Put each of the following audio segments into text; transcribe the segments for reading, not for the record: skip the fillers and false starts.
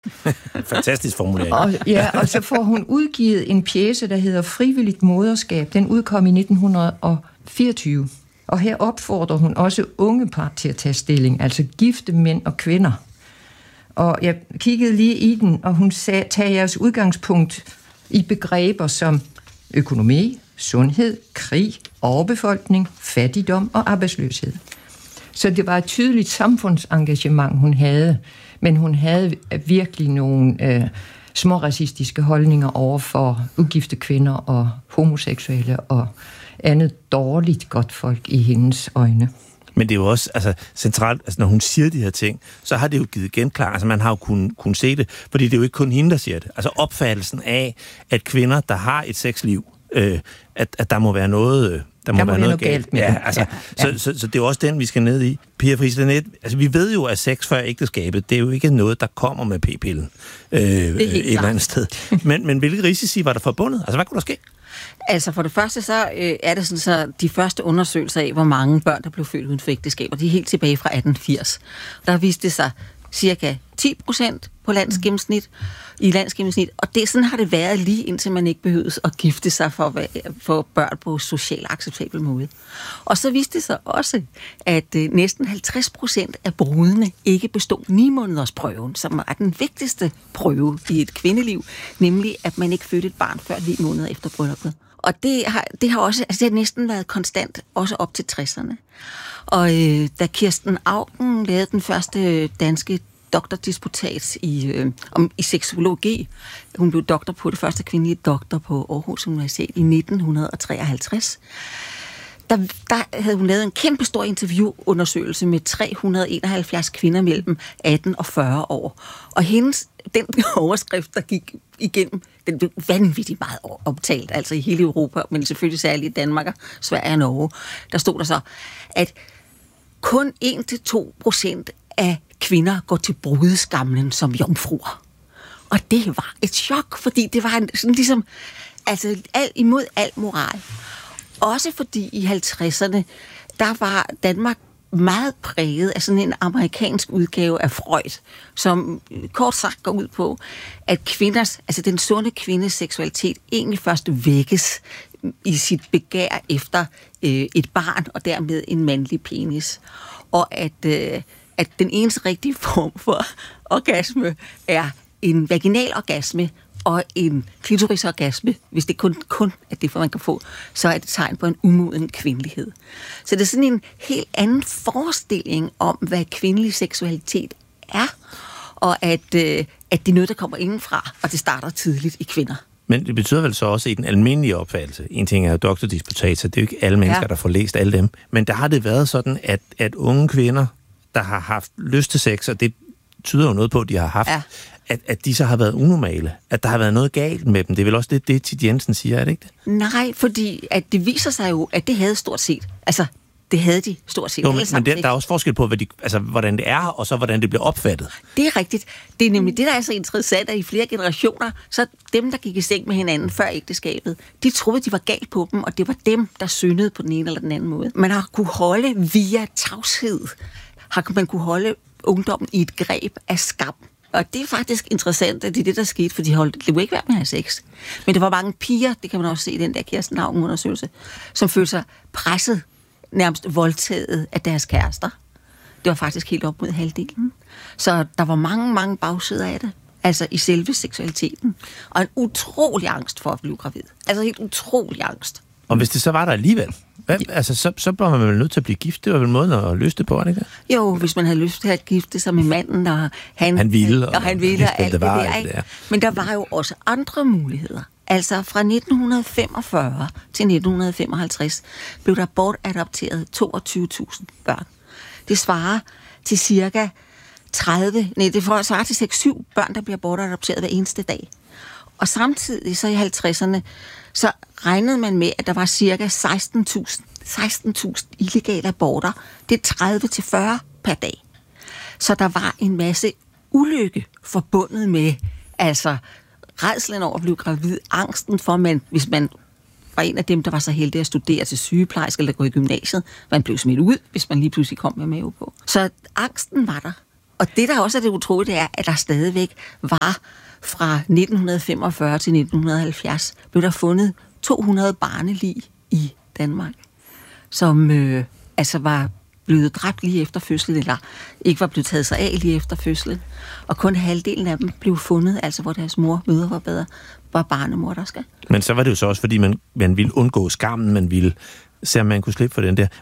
Fantastisk formulering. Og så får hun udgivet en pjece, der hedder Frivilligt moderskab. Den udkom i 1924. Og her opfordrer hun også unge par til at tage stilling, altså gifte mænd og kvinder. Og jeg kiggede lige i den, og hun sagde, tag jeres udgangspunkt i begreber som økonomi, sundhed, krig, overbefolkning, fattigdom og arbejdsløshed. Så det var et tydeligt samfundsengagement, hun havde, men hun havde virkelig nogle små racistiske holdninger over for ugifte kvinder og homoseksuelle og andet dårligt godt folk i hendes øjne. Men det er jo også centralt, når hun siger de her ting, så har det jo givet genklang. Altså man har jo kunnet se det, fordi det er jo ikke kun hende, der siger det. Altså opfattelsen af, at kvinder, der har et sexliv, at der må være noget... Der må være noget galt med Så det er jo også den, vi skal ned i. Pia Fris Laneth, altså vi ved jo, at sex før ægteskabet, det er jo ikke noget, der kommer med p-pillen et eller andet sted. Men hvilke risici var der forbundet? Altså hvad kunne der ske? Altså for det første, så er det sådan, så de første undersøgelser af, hvor mange børn, der blev født uden for ægteskaber, de er helt tilbage fra 1880. Der viste det sig cirka 10% på i landsgennemsnit, og sådan har det været lige indtil man ikke behøves at gifte sig for børn på socialt acceptabel måde. Og så viste det sig også, at næsten 50% af brudene ikke bestod 9-måneders prøven, som er den vigtigste prøve i et kvindeliv, nemlig at man ikke fødte et barn før 9 måneder efter brylluppet. Og det har også, det har næsten været konstant, også op til 60'erne. Og da Kirsten Auken lavede den første danske doktordisputat i seksologi, hun blev doktor på det første kvindelige doktor på Aarhus Universitet i 1953, der havde hun lavet en kæmpe stor interviewundersøgelse med 371 kvinder mellem 18 og 40 år. Og den overskrift, der gik igennem, den blev vanvittigt meget optalt, altså i hele Europa, men selvfølgelig særligt i Danmark, Sverige og Norge. Der stod der så, at kun 1-2% af kvinder går til brudeskamlen som jomfruer. Og det var et chok, fordi det var sådan ligesom, imod al moral. Også fordi i 50'erne, der var Danmark meget præget af sådan en amerikansk udgave af Freud, som kort sagt går ud på, at den sunde kvindes seksualitet egentlig først vækkes i sit begær efter et barn, og dermed en mandlig penis. Og at den eneste rigtige form for orgasme er en vaginal orgasme og en klitorisorgasme. Hvis det kun er det, man kan få, så er det tegn på en umoden kvindelighed. Så det er sådan en helt anden forestilling om, hvad kvindelig seksualitet er, og at det er noget, der kommer indenfra, og det starter tidligt i kvinder. Men det betyder vel så også i den almindelige opfattelse. En ting er jo doktordisputatser, det er jo ikke alle mennesker, der får læst alle dem. Men der har det været sådan, at unge kvinder, der har haft lyst til sex, og det tyder jo noget på, at de har haft, at de så har været unormale. At der har været noget galt med dem. Det er vel også det Thit Jensen siger, er det ikke det? Nej, fordi at det viser sig jo, at det havde stort set. Altså, det havde de stort set. Jo, men der er også forskel på, hvordan det er, og så hvordan det bliver opfattet. Det er rigtigt. Det er nemlig det, der er så interessant, at i flere generationer, så dem, der gik i seng med hinanden før ægteskabet, de troede, de var galt på dem, og det var dem, der syndede på den ene eller den anden måde. Man har kunne holde via tavshed, man kunne holde ungdommen i et greb af skam. Og det er faktisk interessant, at det er det, der skete, for de ville ikke være med at have sex. Men der var mange piger, det kan man også se i den der Kirsten Auken-undersøgelse, som følte sig presset, nærmest voldtaget af deres kærester. Det var faktisk helt op mod halvdelen. Så der var mange, mange bagsider af det. Altså i selve seksualiteten. Og en utrolig angst for at blive gravid. Altså helt utrolig angst. Og hvis det så var der alligevel, så bliver man vel nødt til at blive gift. Det var vel måden at løse det på, ikke det? Jo, hvis man havde lyst til at gifte sig med manden, og han ville, og alt det der, ikke? Men der var jo også andre muligheder. Altså fra 1945 til 1955 blev der bortadopteret 22.000 børn. Det svarer til cirka 6-7 børn, der bliver bortadopteret hver eneste dag. Og samtidig så i 50'erne, så regnede man med, at der var cirka 16.000 illegale aborter. Det er 30-40 per dag. Så der var en masse ulykke forbundet med, altså rædslen over at blive gravid, angsten for, hvis man var en af dem, der var så heldig at studere til sygeplejerske eller gå i gymnasiet, man blev smidt ud, hvis man lige pludselig kom med mave på. Så angsten var der. Og det, der også er det utrolige, det er, at der stadigvæk var fra 1945 til 1970, blev der fundet 200 barnelig i Danmark, som altså var blevet dræbt lige efter fødslen, eller ikke var blevet taget sig af lige efter fødslen. Og kun halvdelen af dem blev fundet, altså hvor deres mødre var bedre, var barnemordersker. Men så var det jo så også, fordi man ville undgå skammen, man ville se, om man kunne slippe for den der.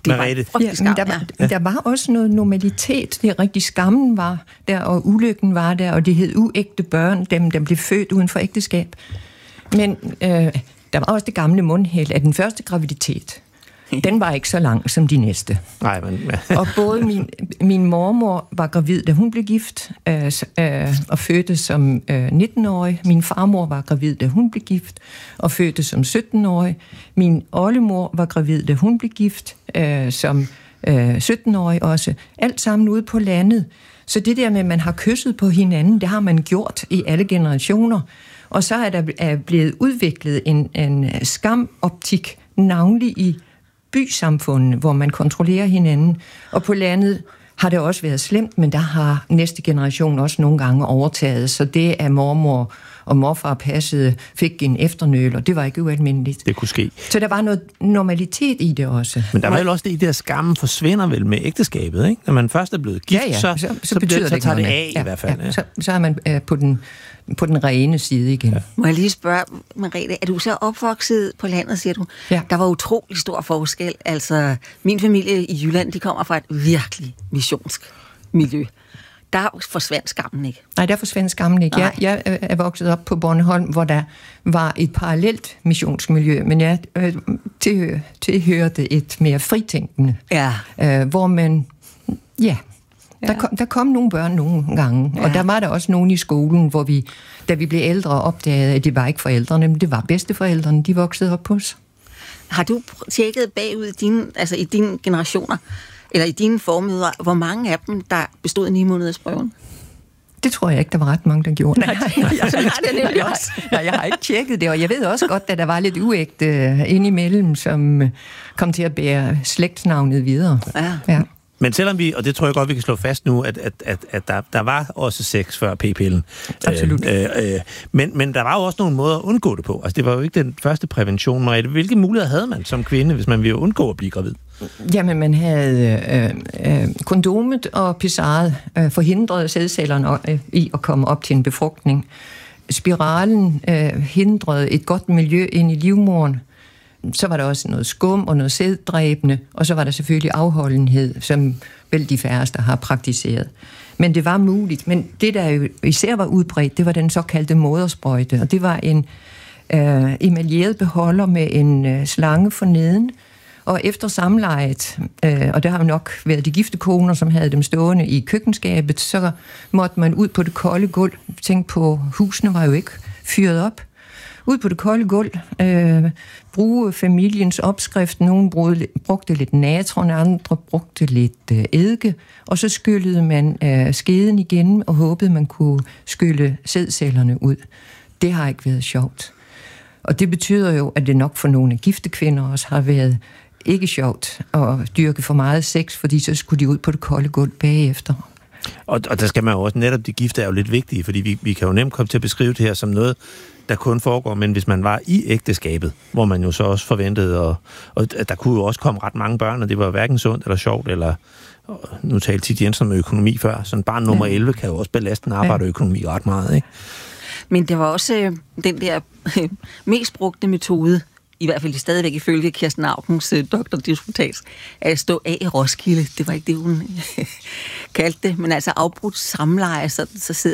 Der var også noget normalitet. Det rigtig skammen var der, og ulykken var der, og det hed uægte børn, dem der blev født uden for ægteskab. Men der var også det gamle mundhæld, at den første graviditet, den var ikke så lang som de næste. Nej, men... Og både min mormor var gravid, da hun blev gift, og fødte som 19-årig. Min farmor var gravid, da hun blev gift, og fødte som 17-årig. Min oldemor var gravid, da hun blev gift, som 17-årig også. Alt sammen ude på landet. Så det der med, at man har kysset på hinanden, det har man gjort i alle generationer. Og så er der blevet udviklet en skamoptik, navnlig i bysamfundene, hvor man kontrollerer hinanden. Og på landet har det også været slemt, men der har næste generation også nogle gange overtaget. Så det, at mormor og morfar passede, fik en efternøl, og det var ikke ualmindeligt. Det kunne ske. Så der var noget normalitet i det også. Men der var jo også det, der skammen forsvinder vel med ægteskabet, ikke? Når man først er blevet gift, så betyder det, tager det af i hvert fald. Ja. Så er man på den rene side igen. Ja. Må jeg lige spørge, Merete, er du så opvokset på landet, siger du? Ja. Der var utrolig stor forskel. Altså, min familie i Jylland, de kommer fra et virkelig missionsk miljø. Der forsvandt skammen ikke. Nej, der forsvandt skammen ikke. Jeg er vokset op på Bornholm, hvor der var et parallelt missionsmiljø, men jeg tilhørte et mere fritænkende. Ja. Hvor man... Ja... Der kom nogle børn nogle gange, og der var der også nogen i skolen, hvor vi, da vi blev ældre, opdagede, at det var ikke forældrene, men det var bedsteforældrene, de voksede op på os. Har du tjekket bagud i dine generationer, eller i dine formøder, hvor mange af dem, der bestod af 9-månedersprøven? Det tror jeg ikke, der var ret mange, der gjorde. Jeg har ikke tjekket det, og jeg ved også godt, at der var lidt uægte indimellem, som kom til at bære slægtsnavnet videre. Ja. Men selvom vi, og det tror jeg godt, vi kan slå fast nu, at der var også sex før p-pillen. Absolut. Men der var jo også nogle måder at undgå det på. Altså, det var jo ikke den første prævention, Merete. Hvilke muligheder havde man som kvinde, hvis man ville undgå at blive gravid? Jamen, man havde kondomet og pissaret forhindrede sædcellerne i at komme op til en befrugtning. Spiralen hindrede et godt miljø ind i livmoderen. Så var der også noget skum og noget sæddræbende, og så var der selvfølgelig afholdenhed, som vel de færreste har praktiseret. Men det var muligt. Men det, der jo især var udbredt, det var den såkaldte modersprøjte, og det var en emaljeret beholder med en slange for neden, og efter samlejet, og der har jo nok været de gifte koner, som havde dem stående i køkkenskabet, så måtte man ud på det kolde gulv. Tænk på, husene var jo ikke fyret op. Ud på det kolde gulv, bruge familiens opskrift. Nogle brugte lidt natron, andre brugte lidt eddike, og så skyllede man skeden igen og håbede, man kunne skylle sædcellerne ud. Det har ikke været sjovt. Og det betyder jo, at det nok for nogle gifte kvinder også har været ikke sjovt at dyrke for meget sex, fordi så skulle de ud på det kolde gulv bagefter. Og der skal man jo også, netop de gifte er jo lidt vigtige, fordi vi kan jo nemt komme til at beskrive det her som noget, der kun foregår, men hvis man var i ægteskabet, hvor man jo så også forventede, og der kunne jo også komme ret mange børn, og det var hverken sundt eller sjovt, eller nu talte Thit Jensen om økonomi før, så barn nummer 11 kan jo også belaste en arbejderøkonomi ret meget, ikke? Men det var også den der mest brugte metode, i hvert fald stadigvæk ifølge Kirsten Aukens doktordisputat, at stå af i Roskilde. Det var ikke det, hun kaldte det, men altså afbrudt samleje, så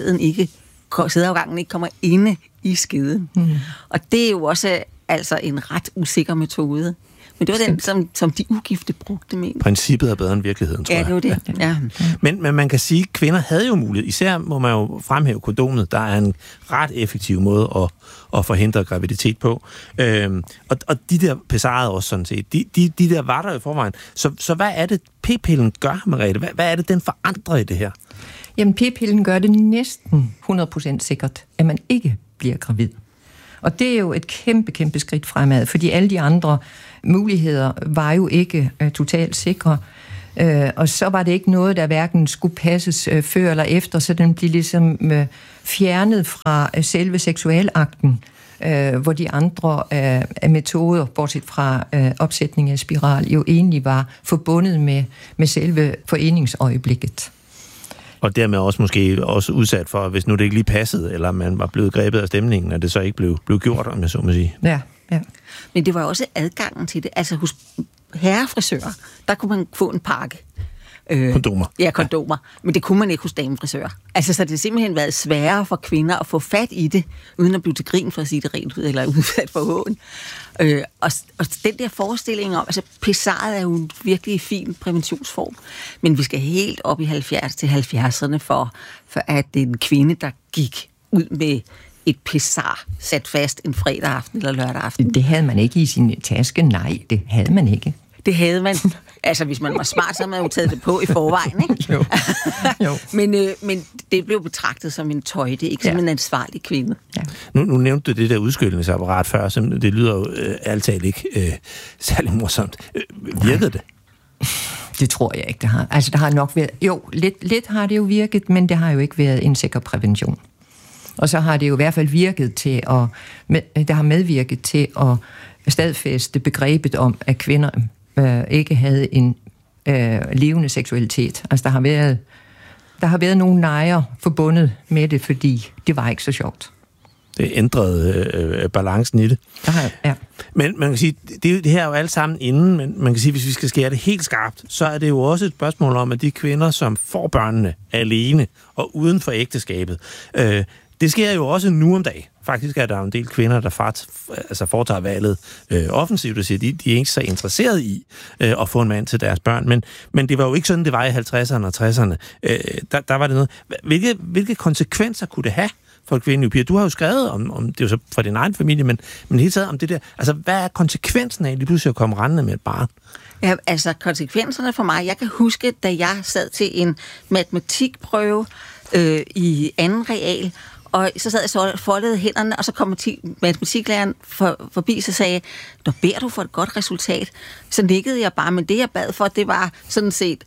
sædeafgangen ikke kommer inde i skeden. Og det er jo også altså en ret usikker metode. Men det var den, som de ugifte brugte med. Princippet er bedre end virkeligheden, tror jeg. Ja, det var det. Ja. Men man kan sige, at kvinder havde jo mulighed. Især må man jo fremhæve kondomet, der er en ret effektiv måde at forhindre graviditet på. Og de der pessarede også sådan set. De der var der i forvejen. Så hvad er det, p-pillen gør, Merete? Hvad er det, den forandrer i det her? Jamen, p-pillen gør det næsten 100% sikkert, at man ikke bliver gravid. Og det er jo et kæmpe skridt fremad, fordi alle de andre muligheder var jo ikke totalt sikre. Og så var det ikke noget, der hverken skulle passes før eller efter, så den blev ligesom fjernet fra selve seksualakten, hvor de andre metoder, bortset fra opsætning af spiral, jo egentlig var forbundet med selve foreningsøjeblikket. Og dermed også måske også udsat for, hvis nu det ikke lige passede, eller man var blevet grebet af stemningen, og det så ikke blev gjort, om jeg så må sige. Ja. Men det var også adgangen til det. Altså hos herrefrisører, der kunne man få en pakke. Kondomer. Ja, kondomer. Men det kunne man ikke hos damefrisører. Altså, så det har simpelthen været sværere for kvinder at få fat i det, uden at blive til grin, for at sige det rent ud, eller udsat for hån. Og den der forestilling om, altså pessaret er jo en virkelig fin præventionsform, men vi skal helt op i 70'erne for at det er en kvinde, der gik ud med et pessar sat fast en fredag aften eller lørdag aften. Det havde man ikke i sin taske. Nej, det havde man ikke. Det havde man. Altså, hvis man var smart, så havde man jo taget det på i forvejen, ikke? Jo. Men det blev betragtet som en tøjde, ikke som en ansvarlig kvinde. Ja. Nu nævnte du det der udskylningsapparat før, som det lyder jo altid ikke særlig morsomt. Virkede det? Det tror jeg ikke, det har. Altså, der har nok været... Jo, lidt har det jo virket, men det har jo ikke været en sikker prævention. Og så har det jo i hvert fald virket til det har medvirket til at stadfæste begrebet om, at kvinder ikke havde en levende seksualitet. Altså, der har været nogle nejer forbundet med det, fordi det var ikke så sjovt. Det ændrede balancen i det. Ja. Men man kan sige, det her er jo alt sammen inden, men man kan sige, hvis vi skal skære det helt skarpt, så er det jo også et spørgsmål om, at de kvinder, som får børnene alene og uden for ægteskabet, det sker jo også nu om dagen. Faktisk er der en del kvinder, der foretager valget offensivt og siger, de er ikke så interesserede i at få en mand til deres børn. Men det var jo ikke sådan, det var i 50'erne og 60'erne. Der var det noget. Hvilke konsekvenser kunne det have for kvinde? Pia, du har jo skrevet om det er jo så fra din egen familie, men hele tiden om det der. Altså, hvad er konsekvensen af lige pludselig at komme rendende med et barn? Ja, altså konsekvenserne for mig. Jeg kan huske, da jeg sad til en matematikprøve i anden real, og så sad jeg så foldede hænderne, og så kom matematiklæreren forbi, så sagde, "Nå, beder du for et godt resultat?" Så nikkede jeg bare, men det jeg bad for, det var sådan set,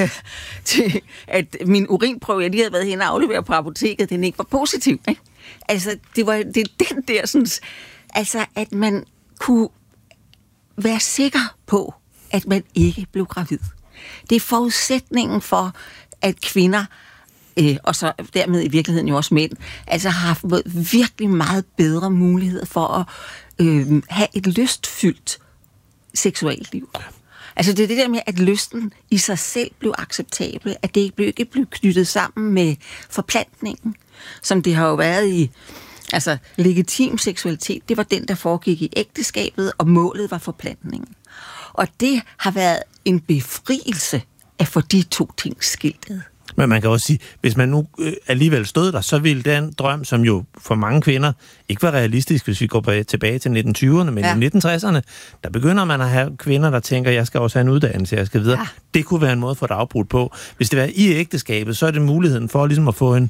at min urinprøve, jeg lige havde været hen og aflevere på apoteket, den ikke var positiv, ikke? Altså, det er den der sådan, altså, at man kunne være sikker på, at man ikke blev gravid. Det er forudsætningen for, at kvinder og så dermed i virkeligheden jo også mænd, altså har haft virkelig meget bedre muligheder for at have et lystfyldt seksualliv. Altså det er det der med, at lysten i sig selv blev acceptabel, at det ikke blev knyttet sammen med forplantningen, som det har jo været i, altså legitim seksualitet, det var den, der foregik i ægteskabet, og målet var forplantningen. Og det har været en befrielse at få de to ting skilt ad. Men man kan også sige, hvis man nu alligevel stod der, så ville den drøm, som jo for mange kvinder ikke var realistisk, hvis vi går tilbage til 1920'erne, men i 1960'erne, der begynder man at have kvinder, der tænker, jeg skal også have en uddannelse, jeg skal videre. Ja. Det kunne være en måde at få et afbrudt på. Hvis det var i ægteskabet, så er det muligheden for ligesom at få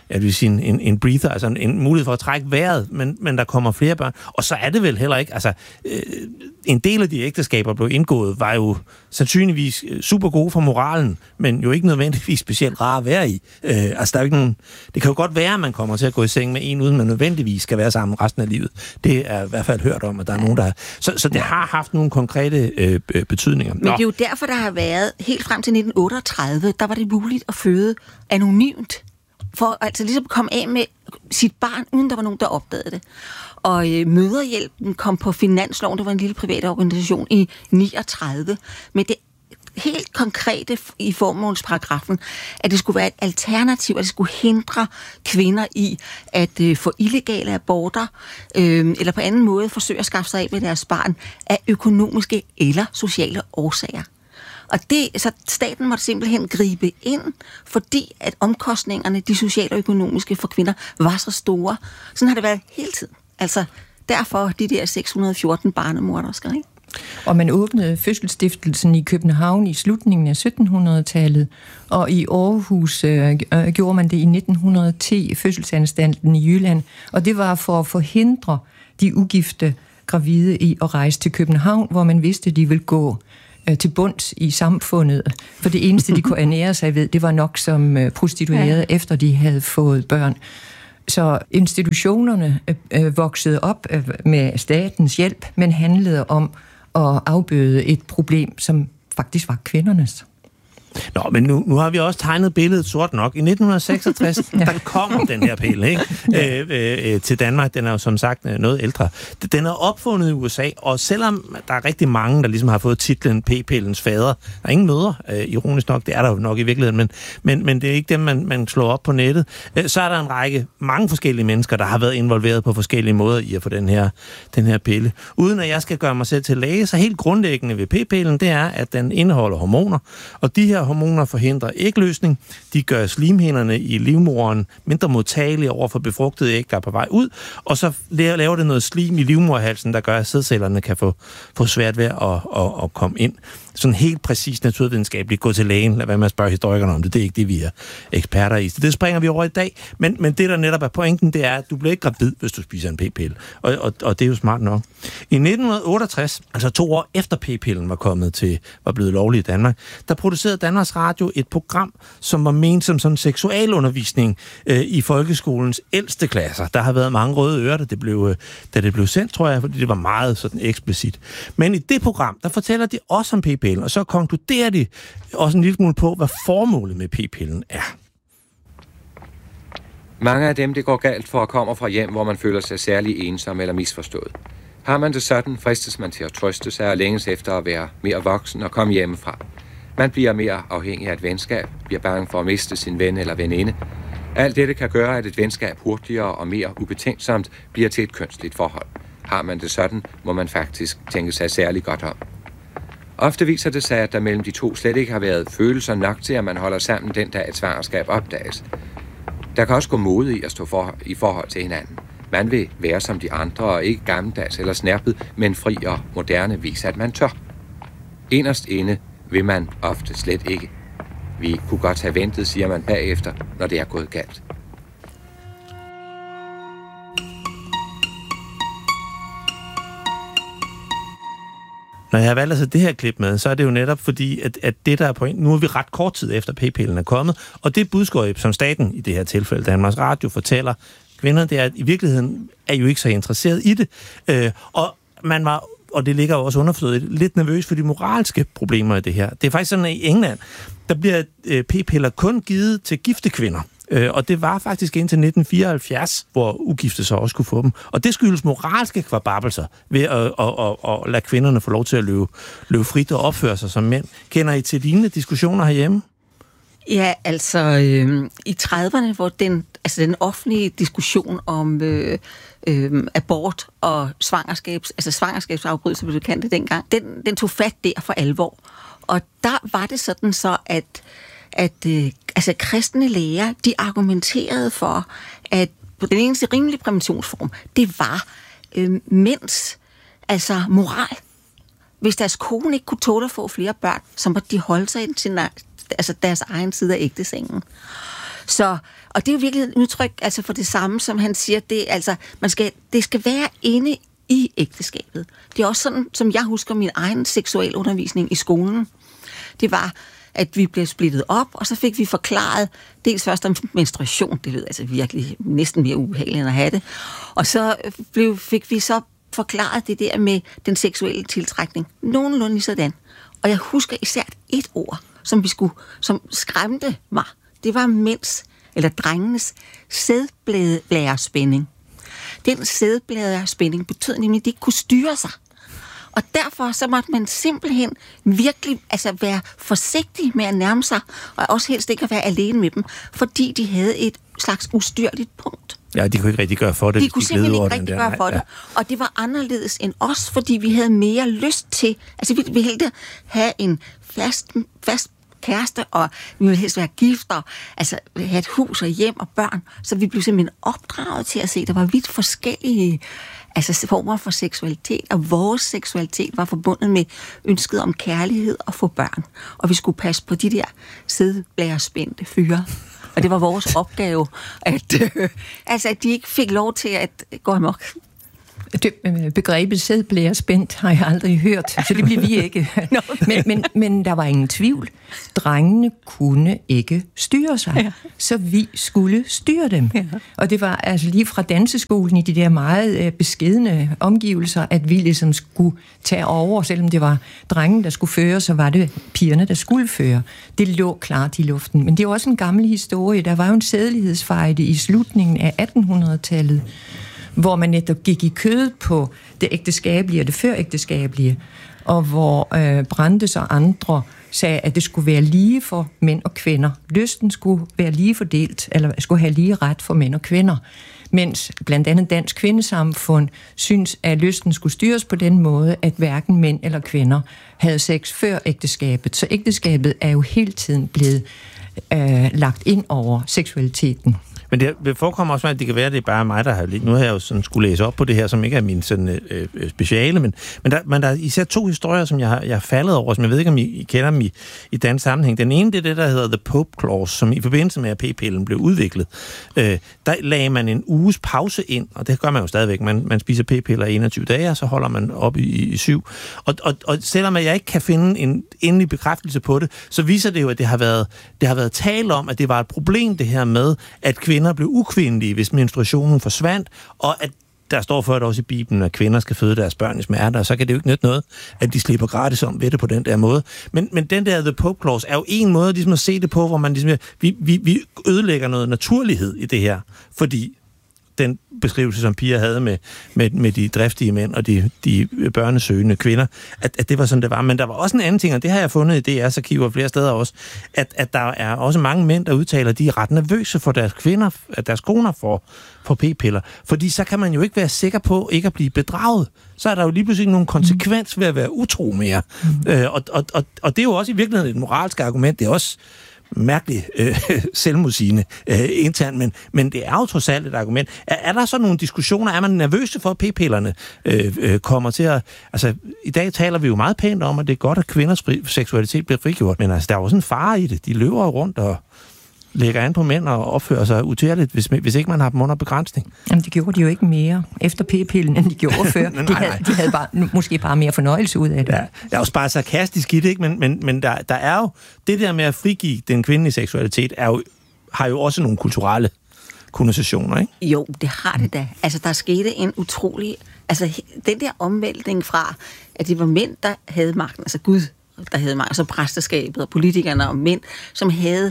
en breather, altså en mulighed for at trække vejret, men der kommer flere børn. Og så er det vel heller ikke, altså en del af de ægteskaber, der blev indgået, var jo sandsynligvis super gode for moralen, men jo ikke nødvendigvis specielt rare at være i. Altså der er jo ikke nogen, det kan jo godt være, at man kommer til at gå i seng med en, uden man nødvendigvis skal være sammen resten af livet. Det er i hvert fald hørt om, at der er nogen, der... Så det har haft nogle konkrete betydninger. Men det er jo derfor, der har været, helt frem til 1938, der var det muligt at føde anonymt, for altså ligesom at komme af med sit barn, uden der var nogen, der opdagede det. Og Mødrehjælpen kom på finansloven, det var en lille privat organisation, i 39, med det helt konkrete i formålsparagrafen, at det skulle være et alternativ, at det skulle hindre kvinder i at få illegale aborter, eller på anden måde forsøge at skaffe sig af med deres barn af økonomiske eller sociale årsager. Og så staten måtte simpelthen gribe ind, fordi at omkostningerne, de sociale og økonomiske for kvinder, var så store. Sådan har det været hele tiden. Altså derfor de der 614 barnemordersker, ikke? Og man åbnede fødselsstiftelsen i København i slutningen af 1700-tallet, og i Aarhus gjorde man det i 1910, fødselsanstalten i Jylland, og det var for at forhindre de ugifte gravide i at rejse til København, hvor man vidste, de ville gå til bunds i samfundet. For det eneste, de kunne ernære sig ved, det var nok som prostituerede, efter de havde fået børn. Så institutionerne voksede op med statens hjælp, men handlede om at afbøde et problem, som faktisk var kvindernes. Nå, men nu har vi også tegnet billedet sort nok. I 1966, der kom den her pille, ikke? Til Danmark. Den er jo som sagt noget ældre. Den er opfundet i USA, og selvom der er rigtig mange, der ligesom har fået titlen P-pillens fader, der er ingen mødre, ironisk nok, det er der jo nok i virkeligheden, men det er ikke dem, man slår op på nettet. Så er der en række, mange forskellige mennesker, der har været involveret på forskellige måder i at få den her pille. Uden at jeg skal gøre mig selv til læge, så helt grundlæggende ved P-pillen, det er, at den indeholder hormoner, og de her hormoner forhindrer ægløsning. De gør slimhinderne i livmoderen mindre modtagelige over for befrugtede æg, der er på vej ud, og så laver det noget slim i livmoderhalsen, der gør, at sædcellerne kan få svært ved at komme ind. Sådan helt præcis naturvidenskabeligt. Gå til lægen, lad være med at spørge historikerne om det. Det er ikke det, vi er eksperter i. Så det springer vi over i dag. Men det, der netop er pointen, det er, at du bliver ikke gravid, hvis du spiser en p-pille. Og det er jo smart nok. I 1968, altså 2 år efter p-pillen var blevet lovlig i Danmark, der producerede Danmarks Radio et program, som var ment som sådan seksualundervisning i folkeskolens ældste klasser. Der har været mange røde ører, da det blev sendt, tror jeg, fordi det var meget sådan eksplicit. Men i det program, der fortæller de også om p-pillen, og så konkluderer de også en lille smule på, hvad formålet med p-pillen er. Mange af dem, det går galt for, kommer fra hjem, hvor man føler sig særlig ensom eller misforstået. Har man det sådan, fristes man til at trøste sig og længes efter at være mere voksen og komme hjemmefra. Man bliver mere afhængig af et venskab, bliver bange for at miste sin ven eller veninde. Alt dette kan gøre, at et venskab hurtigere og mere ubetænksomt bliver til et kønsligt forhold. Har man det sådan, må man faktisk tænke sig særlig godt om. Ofte viser det sig, at der mellem de to slet ikke har været følelser nok til, at man holder sammen den dag et svangerskab opdages. Der kan også gå mode i at stå i forhold til hinanden. Man vil være som de andre og ikke gammeldags eller snærpet, men fri og moderne vise, at man tør. Inderst inde vil man ofte slet ikke. Vi kunne godt have ventet, siger man bagefter, når det er gået galt. Når jeg har valgt altså det her klip med, så er det jo netop fordi, at det der er point, nu er vi ret kort tid efter p-pillen er kommet, og det budskab, som staten, i det her tilfælde Danmarks Radio, fortæller kvinder, det er, at i virkeligheden er jo ikke så interesseret i det. Og man var, og det ligger jo også underforstået, lidt nervøs for de moralske problemer i det her. Det er faktisk sådan, at i England, der bliver p-piller kun givet til gifte kvinder. Og det var faktisk indtil 1974, hvor ugifte så også kunne få dem. Og det skyldes moralske kvababelser ved at lade kvinderne få lov til at løbe frit og opføre sig som mænd. Kender I til lignende diskussioner herhjemme? Ja, altså i 30'erne, hvor den offentlige diskussion om abort og svangerskabsafbrydelse, blev det kaldt dengang, den tog fat der for alvor. Og der var det sådan så, at kristne læger, de argumenterede for, at den eneste rimelige præventionsform, det var mænds moral. Hvis deres kone ikke kunne tåle at få flere børn, så måtte de holde sig til deres egen side af ægtesengen. Så, og det er jo virkelig et udtryk for det samme, som han siger, det skal være inde i ægteskabet. Det er også sådan, som jeg husker min egen seksualundervisning i skolen. Det var, at vi blev splittet op, og så fik vi forklaret, dels først om menstruation, det lød virkelig næsten mere ubehageligt end at have det, og så fik vi så forklaret det der med den seksuelle tiltrækning. Nogenlunde sådan. Og jeg husker især et ord, som skræmte mig. Det var drengenes sædbladespænding. Den sædbladespænding betød nemlig, at de ikke kunne styre sig. Og derfor så måtte man simpelthen virkelig være forsigtig med at nærme sig, og også helst ikke at være alene med dem, fordi de havde et slags ustyrligt punkt. Ja, de kunne ikke rigtig gøre for det. De kunne simpelthen ikke rigtig gøre for det. Og det var anderledes end os, fordi vi havde mere lyst til, vi ville have en fast kæreste, og vi ville helst være gifter, have et hus og hjem og børn, så vi blev simpelthen opdraget til at se, der var vidt forskellige former for seksualitet, og vores seksualitet var forbundet med ønsket om kærlighed og få børn. Og vi skulle passe på de der sædbladespændte fyre. Og det var vores opgave, at de ikke fik lov til at gå amok. Begrebet sædblærespændt har jeg aldrig hørt, så det bliver vi ikke. men der var ingen tvivl. Drengene kunne ikke styre sig, så vi skulle styre dem. Ja. Og det var altså lige fra danseskolen i de der meget beskedne omgivelser, at vi ligesom skulle tage over, selvom det var drengene, der skulle føre, så var det pigerne, der skulle føre. Det lå klart i luften. Men det er også en gammel historie. Der var jo en sædelighedsfejde i slutningen af 1800-tallet, hvor man netop gik i kødet på det ægteskabelige og det førægteskabelige, og hvor Brandes og andre sagde, at det skulle være lige for mænd og kvinder. Lysten skulle være lige fordelt, eller skulle have lige ret for mænd og kvinder. Mens blandt andet Dansk Kvindesamfund synes, at lysten skulle styres på den måde, at hverken mænd eller kvinder havde sex før ægteskabet. Så ægteskabet er jo hele tiden blevet lagt ind over seksualiteten. Men det forekommer også, at det kan være, at det er bare mig, der har lidt. Nu har jeg jo sådan skulle læse op på det her, som ikke er min sådan, speciale, men der er især 2 historier, som jeg har faldet over, som jeg ved ikke, om I kender dem i dansk sammenhæng. Den ene, det er det, der hedder The Pope Clause, som i forbindelse med, at p-pillen blev udviklet. Der lagde man en uges pause ind, og det gør man jo stadigvæk. Man spiser p-piller 21 dage, og så holder man op i 7. Og selvom jeg ikke kan finde en endelig bekræftelse på det, så viser det jo, at det har været tale om, at det var et problem, det her med, at kvinder blev ukvindelige, hvis menstruationen forsvandt, og at der står for det også i Bibelen, at kvinder skal føde deres børn i smerte, og så kan det jo ikke nytte noget, at de slipper gratis om ved det på den der måde. Men den der The Pope Clause er jo en måde ligesom at se det på, hvor man ligesom, vi ødelægger noget naturlighed i det her, fordi den beskrivelse, som Pia havde med de driftige mænd og de børnesøgende kvinder, at det var sådan, det var. Men der var også en anden ting, og det har jeg fundet i DR's arkiver flere steder også, at der er også mange mænd, der udtaler, at de er ret nervøse for deres kvinder, at deres koner får p-piller. Fordi så kan man jo ikke være sikker på ikke at blive bedraget. Så er der jo lige pludselig nogle konsekvens ved at være utro mere. Og det er jo også i virkeligheden et moralsk argument. Det er også mærkeligt selvmodsigende internt, men det er jo trods alt et argument. Er der så nogle diskussioner? Er man nervøse for, at p-pillerne kommer til at... Altså, i dag taler vi jo meget pænt om, at det er godt, at kvinders seksualitet bliver frigjort, men altså, der er jo også en fare i det. De løber rundt og lægger an på mænd og opfører sig utærligt, hvis ikke man har dem under begrænsning. Jamen, det gjorde de jo ikke mere efter p-pillen, end de gjorde før. De havde måske bare mere fornøjelse ud af det. Ja, jeg er også bare sarkastisk i det, ikke? Men der er jo... Det der med at frigive den kvindelige seksualitet har jo også nogle kulturelle konnotationer, ikke? Jo, det har det da. Altså, der skete en utrolig... Altså, den der omvæltning fra, at det var mænd, der havde magten, altså Gud, der havde magten, altså præsteskabet og politikerne og mænd, som havde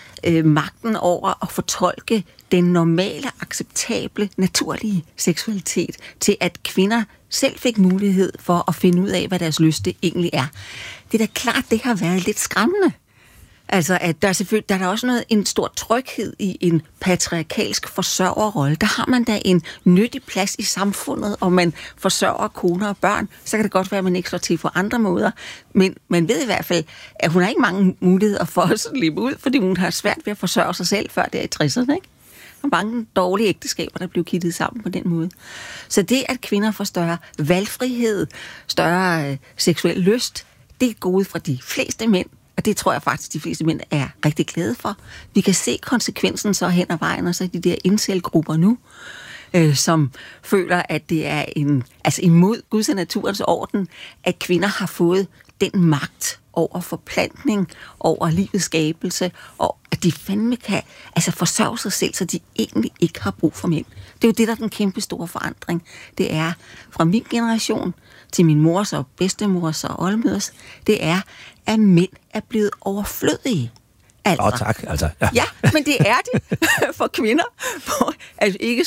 magten over at fortolke den normale, acceptable, naturlige seksualitet til, at kvinder selv fik mulighed for at finde ud af, hvad deres lyste egentlig er. Det er da klart, det har været lidt skræmmende. Altså, at der er der også en stor tryghed i en patriarkalsk forsørgerrolle. Der har man da en nyttig plads i samfundet, og man forsørger koner og børn. Så kan det godt være, at man ikke slår til på andre måder. Men man ved i hvert fald, at hun har ikke mange muligheder for at slippe ud, fordi hun har svært ved at forsørge sig selv før der i 60'erne, ikke? Og mange dårlige ægteskaber, der blev kittet sammen på den måde. Så det, at kvinder får større valgfrihed, større seksuel lyst, det er gode for de fleste mænd. Og det tror jeg faktisk, de fleste mænd er rigtig glade for. Vi kan se konsekvensen så hen ad vejen, og så de der incel-grupper nu, som føler, at det er imod Guds og naturens orden, at kvinder har fået den magt over forplantning, over livets skabelse, og at de fandme kan forsørge sig selv, så de egentlig ikke har brug for mænd. Det er jo det, der er den kæmpe store forandring. Det er fra min generation til min mors og bedstemors og oldemøders, det er, at mænd er blevet overflødige. Altså. Tak, altså. Ja, men det er de for kvinder. Altså ikke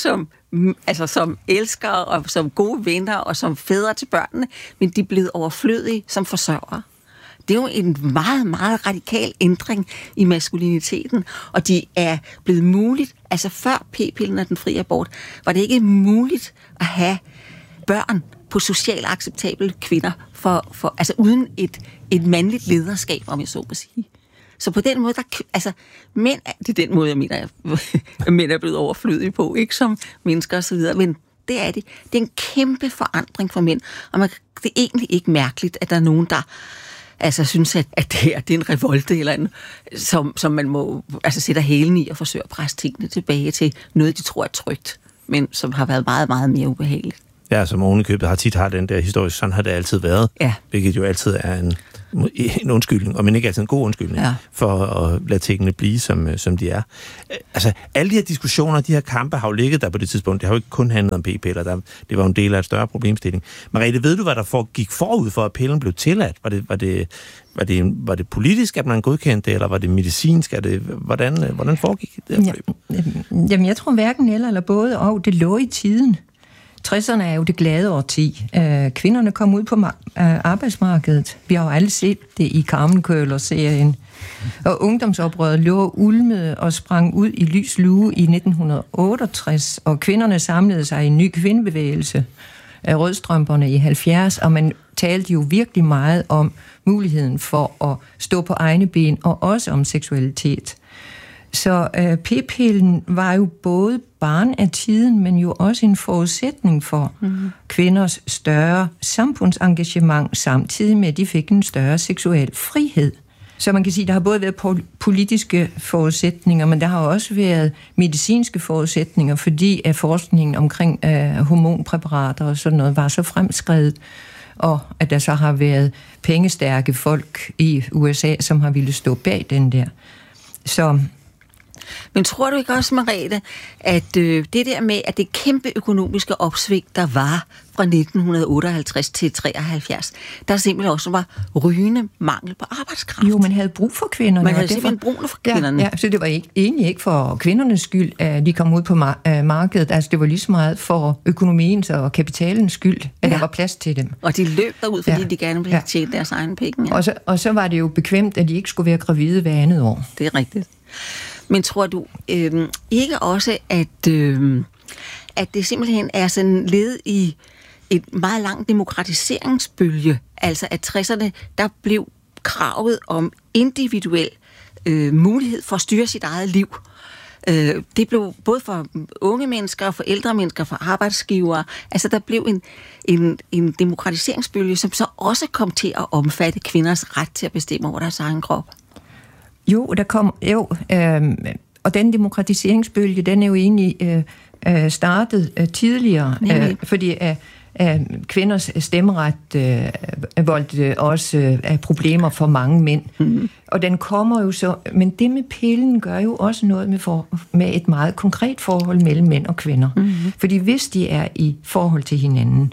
som elskere og som gode venner og som fædre til børnene, men de er blevet overflødige som forsørgere. Det er jo en meget, meget radikal ændring i maskuliniteten, og de er blevet muligt, altså før p-pillen og den frie abort, var det ikke muligt at have børn på socialt acceptable kvinder, altså uden et mandligt lederskab, om jeg så må sige. Så på den måde, mænd, det er den måde, jeg mener, at mænd er blevet overflødige på, ikke som mennesker og så videre, men det er det. Det er en kæmpe forandring for mænd, og det er egentlig ikke mærkeligt, at der er nogen, der synes, at det er en revolte eller en, som man må sætte hælen i og forsøge at presse tingene tilbage til noget, de tror er trygt, men som har været meget, meget mere ubehageligt. Ja, som ovenikøbet har tit den der historie, sådan har det altid været. Ja. Hvilket jo altid er en undskyldning, og men ikke altid en god undskyldning, for at lade tingene blive, som de er. Altså, alle de her diskussioner, de her kampe har jo ligget der på det tidspunkt. Det har jo ikke kun handlet om p-piller. Det var jo en del af et større problemstilling. Margrethe, ved du, hvad der gik forud for, at pillen blev tilladt? Var det politisk, at man godkendte det, eller var det medicinsk? Hvordan foregik det? Jamen, jeg tror hverken eller både, og det lå i tiden. 60'erne er jo det glade årti. Kvinderne kom ud på arbejdsmarkedet. Vi har jo alle set det i Carmen Køller-serien. Og ungdomsoprøret lå ulmede og sprang ud i lys lue i 1968, og kvinderne samlede sig i en ny kvindebevægelse af rødstrømperne i 70, og man talte jo virkelig meget om muligheden for at stå på egne ben, og også om seksualitet. Så p-pillen var jo både barn af tiden, men jo også en forudsætning for kvinders større samfundsengagement, samtidig med, at de fik en større seksuel frihed. Så man kan sige, at der har både været politiske forudsætninger, men der har også været medicinske forudsætninger, fordi at forskningen omkring hormonpræparater og sådan noget var så fremskredet, og at der så har været pengestærke folk i USA, som har ville stå bag den der. Så... Men tror du ikke også, Margrethe, at det der med, at det kæmpe økonomiske opsving, der var fra 1958 til 73, der simpelthen også var rygende mangel på arbejdskraft? Jo, man havde brug for kvinderne. Man havde simpelthen brug for kvinderne. Ja, så det var egentlig ikke for kvindernes skyld, at de kom ud på markedet. Altså, det var lige så meget for økonomiens og kapitalens skyld, at der var plads til dem. Og de løb derud, fordi de gerne ville tjene deres egen penge. Ja. Og så var det jo bekvemt, at de ikke skulle være gravide hver andet år. Det er rigtigt. Men tror du ikke også, at det simpelthen er sådan led i et meget langt demokratiseringsbølge? Altså at 60'erne, der blev kravet om individuel mulighed for at styre sit eget liv. Det blev både for unge mennesker, for ældre mennesker, for arbejdsgivere. Altså der blev en demokratiseringsbølge, som så også kom til at omfatte kvinders ret til at bestemme over deres egen krop. Jo, og den demokratiseringsbølge, den er jo egentlig startet tidligere, fordi kvinders stemmeret voldte også problemer for mange mænd. Og den kommer jo så, men det med pillen gør jo også noget med et meget konkret forhold mellem mænd og kvinder. Fordi hvis de er i forhold til hinanden,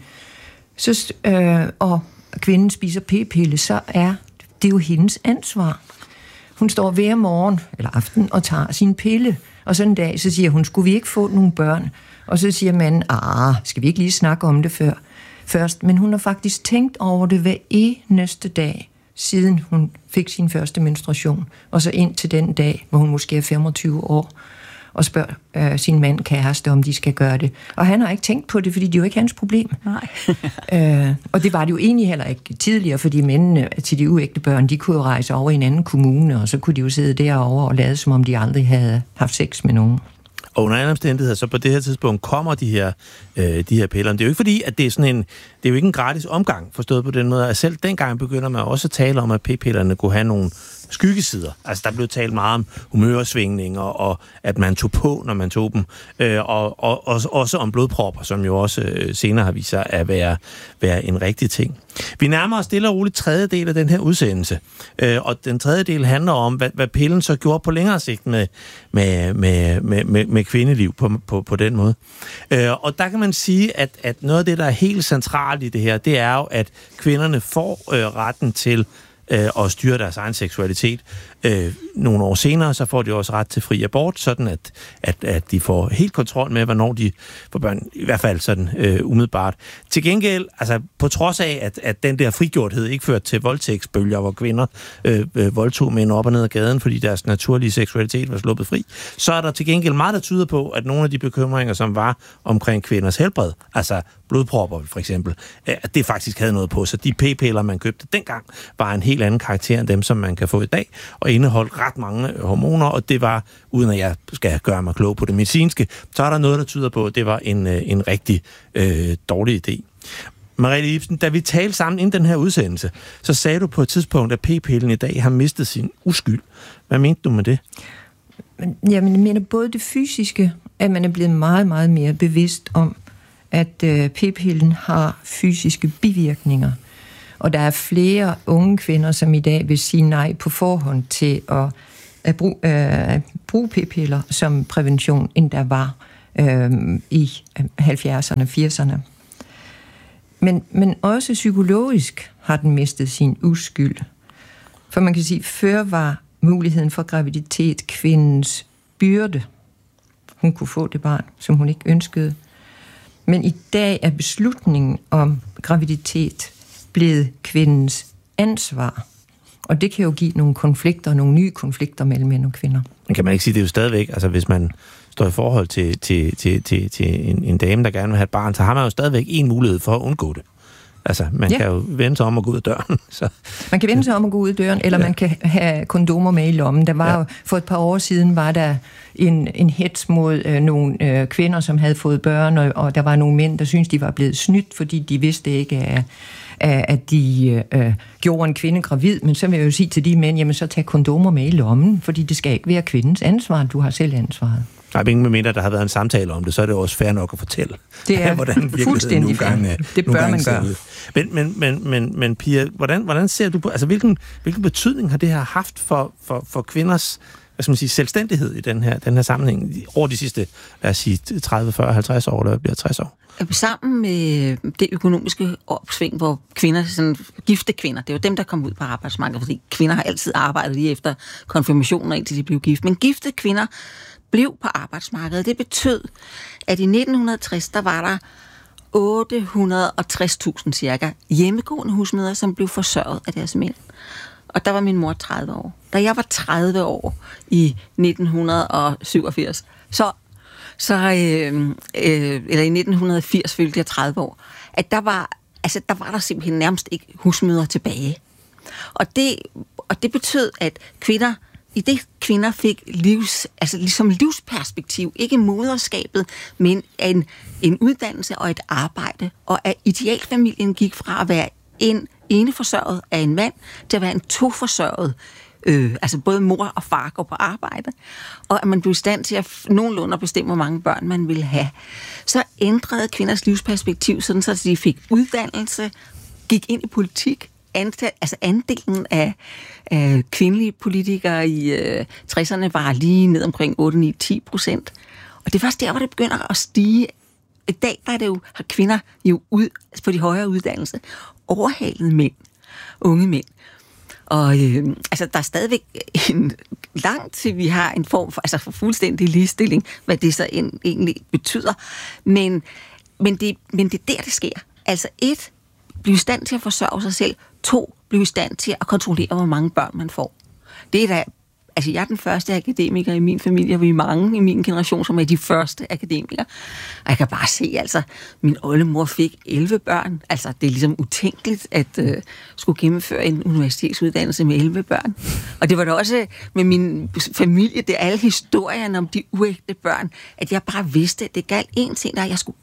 og kvinden spiser p-pille, så er det jo hendes ansvar. Hun står hver morgen eller aften og tager sin pille, og sådan en dag, så siger hun, skulle vi ikke få nogle børn? Og så siger manden, skal vi ikke lige snakke om det først? Men hun har faktisk tænkt over det hver eneste dag, siden hun fik sin første menstruation, og så ind til den dag, hvor hun måske er 25 år, og spørger sin mand kæreste, om de skal gøre det. Og han har ikke tænkt på det, fordi det er jo ikke hans problem. Nej. Og det var det jo egentlig heller ikke tidligere, fordi mændene til de uægte børn, de kunne jo rejse over i en anden kommune, og så kunne de jo sidde derovre og lade, som om de aldrig havde haft sex med nogen. Og under andre omstændigheder, så på det her tidspunkt kommer de her piller. Det er jo ikke fordi, at det er sådan det er jo ikke en gratis omgang, forstået på den måde, at selv dengang begynder man også at tale om, at p-pillerne kunne have nogle skyggesider. Altså, der blev talt meget om humørsvingninger, og at man tog på, når man tog dem, og også om blodpropper, som jo også senere har vist sig at være en rigtig ting. Vi nærmer os stille og roligt tredje del af den her udsendelse, og den tredje del handler om, hvad pillen så gjorde på længere sigt med kvindeliv på den måde. Og der kan man sige, at noget af det, der er helt centralt i det her, det er jo, at kvinderne får retten til at styre deres egen seksualitet. Nogle år senere, så får de også ret til fri abort, sådan at de får helt kontrol med, hvornår de får børn, i hvert fald sådan umiddelbart. Til gengæld, altså på trods af, at den der frigjorthed ikke førte til voldtægtsbølger, hvor kvinder voldtog mænd op og ned ad gaden, fordi deres naturlige seksualitet var sluppet fri, så er der til gengæld meget, der tyder på, at nogle af de bekymringer, som var omkring kvinders helbred, altså blodpropper for eksempel, at det faktisk havde noget på sig. De p-piller, man købte dengang, var en helt anden karakter end dem, som man kan få i dag, og indeholdt ret mange hormoner, og det var, uden at jeg skal gøre mig klog på det medicinske, så er der noget, der tyder på, at det var en rigtig dårlig idé. Margrethe Ibsen, da vi talte sammen inden den her udsendelse, så sagde du på et tidspunkt, at p-pillen i dag har mistet sin uskyld. Hvad mente du med det? Jamen, jeg mener både det fysiske, at man er blevet meget, meget mere bevidst om, at p-pillen har fysiske bivirkninger. Og der er flere unge kvinder, som i dag vil sige nej på forhånd til at bruge p-piller som prævention, end der var i 70'erne, 80'erne. Men også psykologisk har den mistet sin uskyld. For man kan sige, før var muligheden for graviditet kvindens byrde. Hun kunne få det barn, som hun ikke ønskede. Men i dag er beslutningen om graviditet blevet kvindens ansvar. Og det kan jo give nogle konflikter, nogle nye konflikter mellem mænd og kvinder. Men kan man ikke sige, det er jo stadigvæk, altså hvis man står i forhold til en dame, der gerne vil have et barn, så har man jo stadigvæk en mulighed for at undgå det. Altså, man kan jo vende sig om at gå ud af døren. Så. Man kan vende sig om at gå ud af døren, eller man kan have kondomer med i lommen. Der var jo, for et par år siden var der en hets mod nogle kvinder, som havde fået børn, og der var nogle mænd, der syntes, de var blevet snydt, fordi de vidste ikke, at de gjorde en kvinde gravid. Men så vil jeg jo sige til de mænd, jamen så tag kondomer med i lommen, fordi det skal ikke være kvindens ansvar. Du har selv ansvaret. Nej, ingen mindre, der har været en samtale om det, så er det også fair nok at fortælle. Det er hvordan fuldstændig fair. Det bør man gøre. Men Pia, hvordan ser du på, altså hvilken betydning har det her haft for kvinders, hvad skal man sige, selvstændighed i den her sammenhæng over de sidste, lad os sige, 30, 40, 50 år, der bliver 60 år? Sammen med det økonomiske opsving, hvor kvinder, sådan gifte kvinder, det er jo dem, der kom ud på arbejdsmarkedet, fordi kvinder har altid arbejdet lige efter konfirmationer, indtil de blev gift. Men gifte kvinder blev på arbejdsmarkedet. Det betød, at i 1960, der var der 860.000 cirka hjemmegående husmødre, som blev forsørget af deres mænd. Og der var min mor 30 år. Da jeg var 30 år i 1987, eller i 1980 fyldte jeg 30 år, at der var der simpelthen nærmest ikke husmødre tilbage. Og det betød, at kvinder fik ligesom livsperspektiv, ikke moderskabet, men en uddannelse og et arbejde, og at idealfamilien gik fra at være en eneforsørget af en mand til at være en toforsørget. Altså både mor og far går på arbejde, og at man blev i stand til at nogenlunde bestemme, hvor mange børn man ville have. Så ændrede kvinders livsperspektiv, sådan så de fik uddannelse, gik ind i politik. Andelen af kvindelige politikere i 60'erne var lige ned omkring 8-9-10%. Og det er først der, hvor det begynder at stige. I dag har kvinder jo på de højere uddannelser overhalet mænd, unge mænd. Og der er stadigvæk langt til, vi har en form for fuldstændig ligestilling, hvad det så egentlig betyder. Men det er der, det sker. Altså 1, blive i stand til at forsørge sig selv. 2, blive i stand til at kontrollere, hvor mange børn man får. Det er da, jeg er den første akademiker i min familie, og vi er mange i min generation, som er de første akademikere. Og jeg kan bare se, min oldemor fik 11 børn. Det er ligesom utænkeligt at skulle gennemføre en universitetsuddannelse med 11 børn. Og det var da også med min familie, det er alle historierne om de uægte børn, at jeg bare vidste, at det galt én ting, der jeg skulle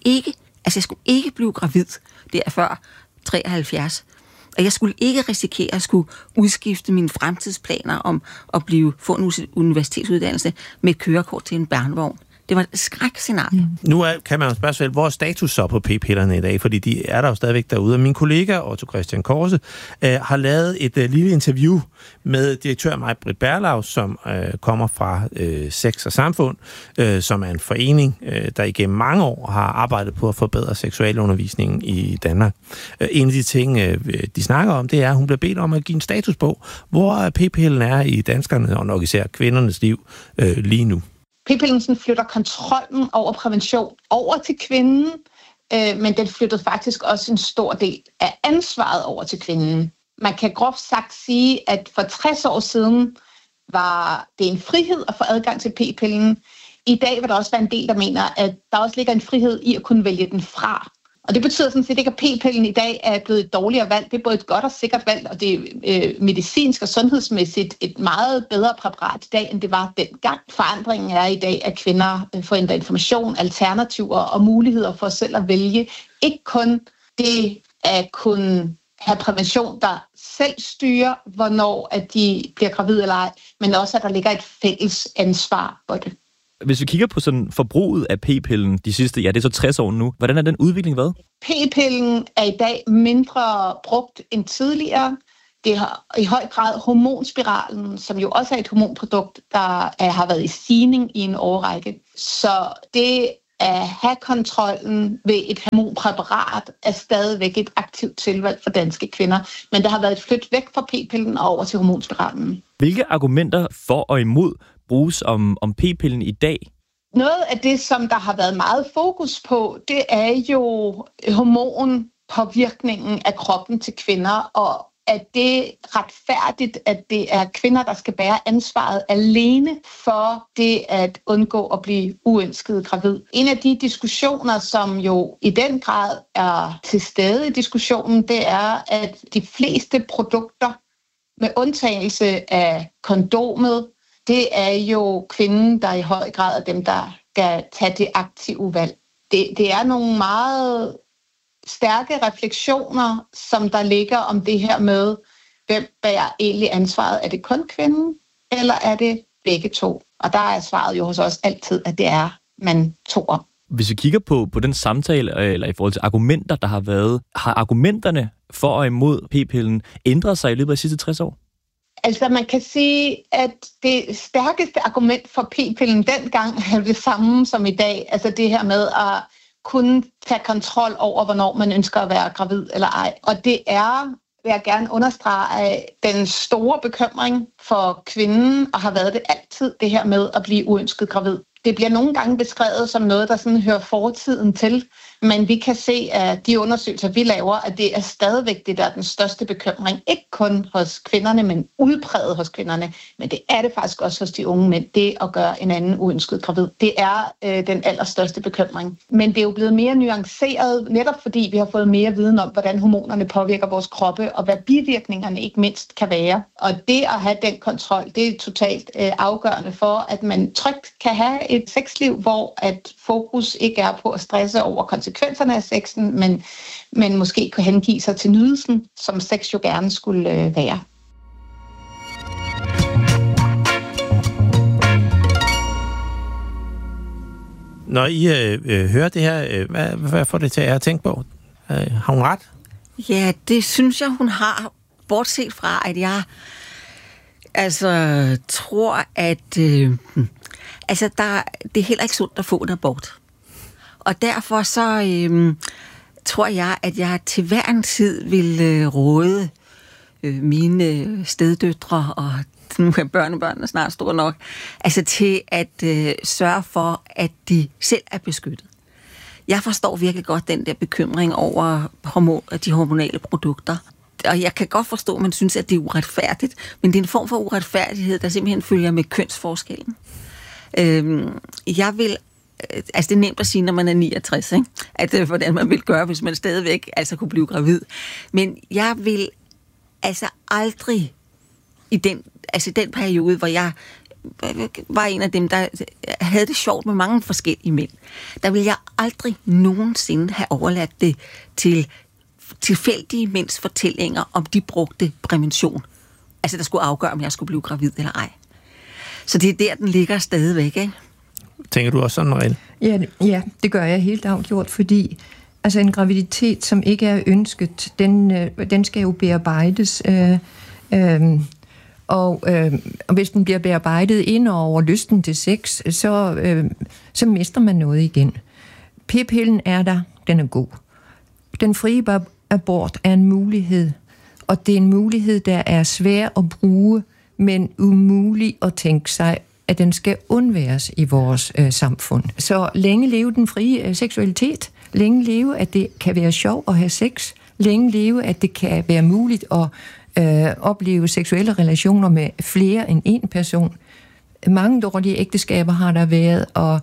ikke blive gravid der før 73. Og jeg skulle ikke risikere at skulle udskifte mine fremtidsplaner om at få en universitetsuddannelse med et kørekort til en barnevogn. Det var et skrækscenarie. Nu kan man jo spørge sig selv, hvor er status så på p-pillerne i dag? Fordi de er der jo stadigvæk derude. Og min kollega, Otto Christian Korse, har lavet et lille interview med direktør Maj-Britt Berlau, som kommer fra Sex og Samfund, som er en forening, der igennem mange år har arbejdet på at forbedre seksualundervisningen i Danmark. En af de ting, de snakker om, det er, at hun bliver bedt om at give en status på, hvor p-pillen er i danskerne, og nok især kvindernes liv lige nu. P-pillen flytter kontrollen over prævention over til kvinden, men den flyttede faktisk også en stor del af ansvaret over til kvinden. Man kan groft sagt sige, at for 60 år siden var det en frihed at få adgang til p-pillen. I dag vil der også være en del, der mener, at der også ligger en frihed i at kunne vælge den fra. Og det betyder sådan set ikke, at p-pillen i dag er blevet et dårligere valg. Det er både et godt og sikkert valg, og det er medicinsk og sundhedsmæssigt et meget bedre præparat i dag, end det var dengang. Forandringen er i dag, at kvinder får ændret information, alternativer og muligheder for selv at vælge. Ikke kun det at kunne have prævention, der selv styrer, hvornår at de bliver gravide eller ej, men også, at der ligger et fælles ansvar for det. Hvis vi kigger på sådan forbruget af p-pillen de sidste, det er så 60 år nu, hvordan er den udvikling været? P-pillen er i dag mindre brugt end tidligere. Det har i høj grad hormonspiralen, som jo også er et hormonprodukt, der har været i stigning i en årrække. Så det at have kontrollen ved et hormonpræparat er stadigvæk et aktivt tilvalg for danske kvinder. Men der har været et flyt væk fra p-pillen og over til hormonspiralen. Hvilke argumenter for og imod bruges om p-pillen i dag? Noget af det, som der har været meget fokus på, det er jo hormonpåvirkningen af kroppen til kvinder, og at det er retfærdigt, at det er kvinder, der skal bære ansvaret alene for det at undgå at blive uønsket gravid. En af de diskussioner, som jo i den grad er til stede i diskussionen, det er, at de fleste produkter, med undtagelse af kondomet, det er jo kvinden, der i høj grad er dem, der skal tage det aktive valg. Det er nogle meget stærke refleksioner, som der ligger om det her med, hvem bærer egentlig ansvaret? Er det kun kvinden, eller er det begge to? Og der er svaret jo hos os altid, at det er man to om. Hvis vi kigger på den samtale, eller i forhold til argumenter, der har været, har argumenterne for og imod p-pillen ændret sig i løbet af de sidste 60 år? Altså man kan sige, at det stærkeste argument for p-pillen dengang er det samme som i dag. Altså det her med at kunne tage kontrol over, hvornår man ønsker at være gravid eller ej. Og det er, vil jeg gerne understrege, den store bekymring for kvinden, og har været det altid, det her med at blive uønsket gravid. Det bliver nogle gange beskrevet som noget, der sådan hører fortiden til, men vi kan se af de undersøgelser, vi laver, at det er stadigvæk det, der er den største bekymring. Ikke kun hos kvinderne, men udpræget hos kvinderne, men det er det faktisk også hos de unge mænd. Det at gøre en anden uønsket gravid, det er den allerstørste bekymring. Men det er jo blevet mere nuanceret, netop fordi vi har fået mere viden om, hvordan hormonerne påvirker vores kroppe, og hvad bivirkningerne ikke mindst kan være. Og det at have den kontrol, det er totalt afgørende for, at man trygt kan have et sexliv, hvor at fokus ikke er på at stresse over konsekvenserne af sexen, men måske kan hengive sig til nydelsen, som sex jo gerne skulle være. Når I hører det her, hvad får det til at tænke på? Har hun ret? Ja, det synes jeg, hun har. Bortset fra, at jeg tror, at det er heller ikke sundt at få en abort. Og derfor så tror jeg, at jeg til hver en tid vil råde mine steddøtre, og nu er børnebørnene snart store nok, til at sørge for, at de selv er beskyttet. Jeg forstår virkelig godt den der bekymring over de hormonale produkter. Og jeg kan godt forstå, at man synes, at det er uretfærdigt, men det er en form for uretfærdighed, der simpelthen følger med kønsforskellen. Jeg vil, det er nemt at sige, når man er 69, ikke? At hvordan man vil gøre, hvis man stadigvæk kunne blive gravid. Men jeg vil aldrig i den periode, hvor jeg var en af dem, der havde det sjovt med mange forskellige mænd, der vil jeg aldrig nogensinde have overladt det til tilfældige mænds fortællinger, om de brugte prævention. Der skulle afgøre, om jeg skulle blive gravid eller ej. Så det er der, den ligger stadigvæk, ikke? Tænker du også sådan, Marielle? Ja, det gør jeg helt afgjort, fordi en graviditet, som ikke er ønsket, den skal jo bearbejdes. Og hvis den bliver bearbejdet ind over lysten til sex, så mister man noget igen. P-pillen er der, den er god. Den frie abort er en mulighed, og det er en mulighed, der er svær at bruge, men umulig at tænke sig, at den skal undværes i vores samfund. Så længe leve den frie seksualitet, længe leve, at det kan være sjovt at have sex, længe leve, at det kan være muligt at opleve seksuelle relationer med flere end en person. Mange dårlige ægteskaber har der været, og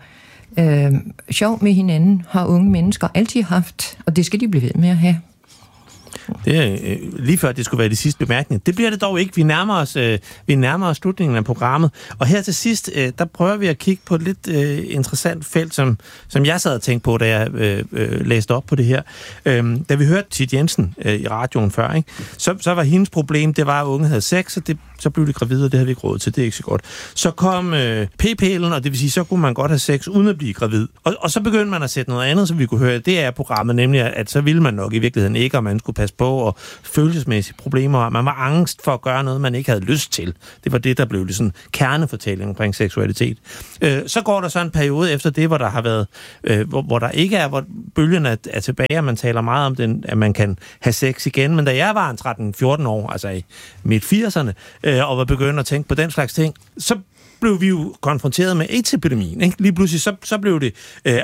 sjov med hinanden har unge mennesker altid haft, og det skal de blive ved med at have. Det er lige før, det skulle være de sidste bemærkninger. Det bliver det dog ikke. Vi nærmer os slutningen af programmet. Og her til sidst, der prøver vi at kigge på et lidt interessant felt, som jeg sad og tænkte på, da jeg læste op på det her. Da vi hørte Thit Jensen i radioen før, ikke? Så var hendes problem, det var, at unge havde sex, og så blev de gravide, og det havde vi ikke råd til. Det er ikke så godt. Så kom p-pillen, og det vil sige, så kunne man godt have sex uden at blive gravid. Og så begyndte man at sætte noget andet, som vi kunne høre. Det er programmet, nemlig at så ville man nok i virkeligheden ikke, og man skulle passe på, og følelsesmæssige problemer. Man var angst for at gøre noget, man ikke havde lyst til. Det var det, der blev sådan kernefortælling omkring seksualitet. Så går der så en periode efter det, hvor der har været, hvor der ikke er, hvor bølgen er tilbage, og man taler meget om den, at man kan have sex igen. Men da jeg var en 13-14 år, altså i midt-80'erne, og var begyndt at tænke på den slags ting, så blev vi jo konfronteret med AIDS-epidemien. Ikke? Lige pludselig så blev det...